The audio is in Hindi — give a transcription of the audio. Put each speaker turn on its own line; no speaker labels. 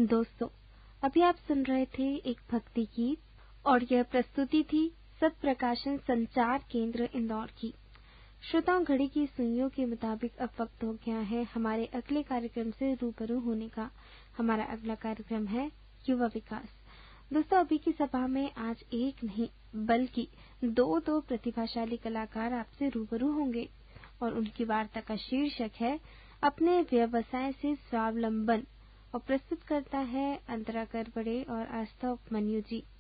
दोस्तों, अभी आप सुन रहे थे एक भक्ति गीत और यह प्रस्तुति थी सत्प्रकाशन संचार केंद्र इंदौर की। श्रोताओं, घड़ी की सुइयों के मुताबिक अब वक्त हो गया है हमारे अगले कार्यक्रम से रूबरू होने का। हमारा अगला कार्यक्रम है युवा विकास। दोस्तों, अभी की सभा में आज एक नहीं बल्कि दो प्रतिभाशाली कलाकार आपसे रूबरू होंगे और उनकी वार्ता का शीर्षक है अपने व्यवसाय से स्वावलंबन और प्रस्तुत करता है अंतरा करबड़े और आस्था उपमन्यु जी।